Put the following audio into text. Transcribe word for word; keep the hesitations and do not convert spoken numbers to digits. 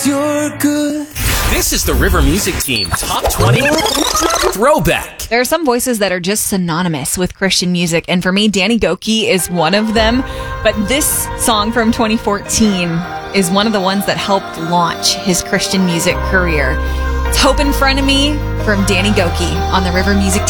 You're good. This is the River Music Team Top twenty Throwback. There are some voices that are just synonymous with Christian music, and for me, Danny Gokey is one of them. But this song from twenty fourteen is one of the ones that helped launch his Christian music career. It's Hope in Front of Me from Danny Gokey on the River Music Team.